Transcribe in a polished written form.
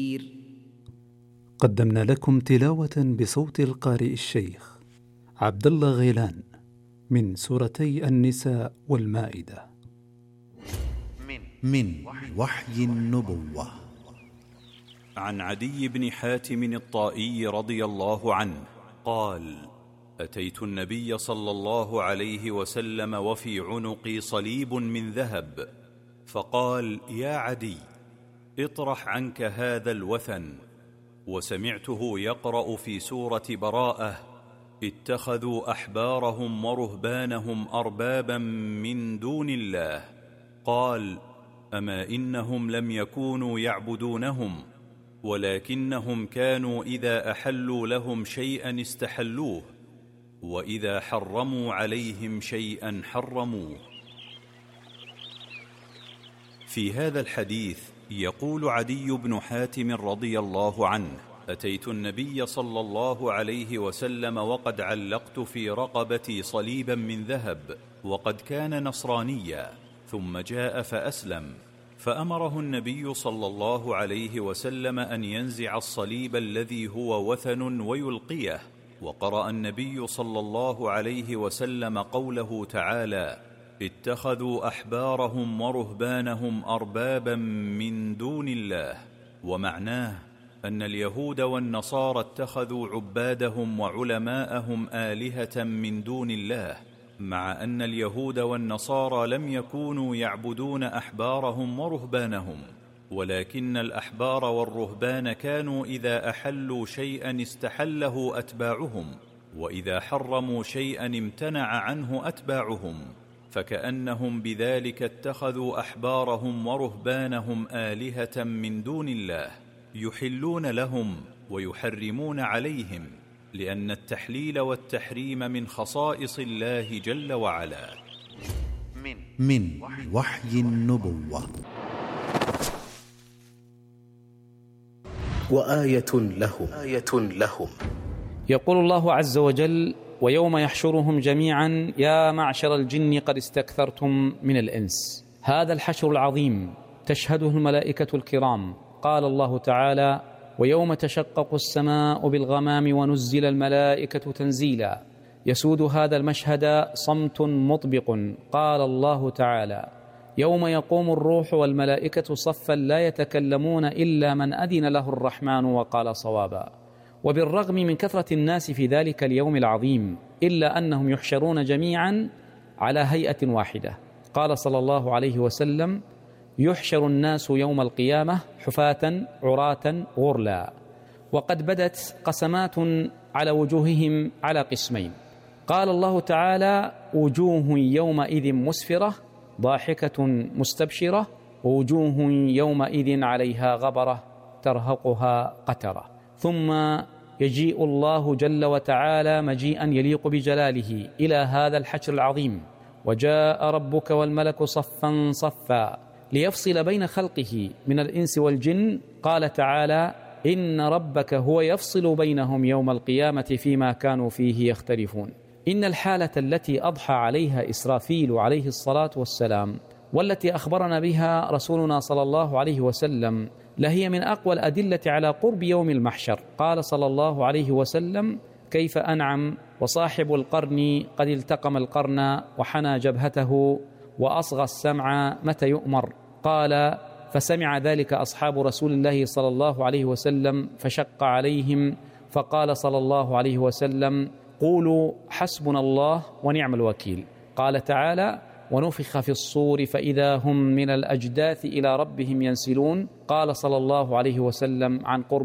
قدمنا لكم تلاوة بصوت القارئ الشيخ عبد الله غيلان من سورتي النساء والمائدة. من وحي النبوة. عن عدي بن حاتم الطائي رضي الله عنه قال: أتيت النبي صلى الله عليه وسلم وفي عنقي صليب من ذهب، فقال: يا عدي، اطرح عنك هذا الوثن. وسمعته يقرأ في سورة براءة: اتخذوا أحبارهم ورهبانهم أربابا من دون الله. قال: أما إنهم لم يكونوا يعبدونهم، ولكنهم كانوا إذا أحلوا لهم شيئا استحلوه، وإذا حرموا عليهم شيئا حرموه. في هذا الحديث يقول عدي بن حاتم رضي الله عنه: أتيت النبي صلى الله عليه وسلم وقد علقت في رقبتي صليبا من ذهب، وقد كان نصرانيا، ثم جاء فأسلم، فأمره النبي صلى الله عليه وسلم أن ينزع الصليب الذي هو وثن ويلقيه. وقرأ النبي صلى الله عليه وسلم قوله تعالى: اتخذوا أحبارهم ورهبانهم أربابا من دون الله. ومعناه أن اليهود والنصارى اتخذوا عبادهم وعلماءهم آلهة من دون الله، مع أن اليهود والنصارى لم يكونوا يعبدون أحبارهم ورهبانهم، ولكن الأحبار والرهبان كانوا إذا أحلوا شيئا استحله أتباعهم، وإذا حرموا شيئا امتنع عنه أتباعهم، فكأنهم بذلك اتخذوا أحبارهم ورهبانهم آلهة من دون الله، يحلون لهم ويحرمون عليهم، لأن التحليل والتحريم من خصائص الله جل وعلا. من وحي النبوة. وآية لهم يقول الله عز وجل: ويوم يحشرهم جميعا يا معشر الجن قد استكثرتم من الإنس. هذا الحشر العظيم تشهده الملائكة الكرام. قال الله تعالى: ويوم تشقق السماء بالغمام ونزل الملائكة تنزيلا. يسود هذا المشهد صمت مطبق. قال الله تعالى: يوم يقوم الروح والملائكة صفا لا يتكلمون إلا من أذن له الرحمن وقال صوابا. وبالرغم من كثرة الناس في ذلك اليوم العظيم، إلا أنهم يحشرون جميعا على هيئة واحدة. قال صلى الله عليه وسلم: يحشر الناس يوم القيامة حفاة عراة غرلا. وقد بدت قسمات على وجوههم على قسمين. قال الله تعالى: وجوه يومئذ مسفرة ضاحكة مستبشرة، ووجوه يومئذ عليها غبرة ترهقها قترة. ثم يجيء الله جل وتعالى مجيئا يليق بجلاله إلى هذا الحشر العظيم: وجاء ربك والملك صفا صفا ليفصل بين خلقه من الإنس والجن. قال تعالى: إن ربك هو يفصل بينهم يوم القيامة فيما كانوا فيه يختلفون. إن الحالة التي أضحى عليها إسرافيل عليه الصلاة والسلام، والتي أخبرنا بها رسولنا صلى الله عليه وسلم، لهي من أقوى الأدلة على قرب يوم المحشر. قال صلى الله عليه وسلم: كيف أنعم وصاحب القرن قد التقم القرن وحنى جبهته وأصغى السمع متى يؤمر. قال: فسمع ذلك أصحاب رسول الله صلى الله عليه وسلم فشق عليهم، فقال صلى الله عليه وسلم: قولوا حسبنا الله ونعم الوكيل. قال تعالى: ونفخ في الصور فإذا هم من الأجداث إلى ربهم ينسلون. قال صلى الله عليه وسلم عن قرب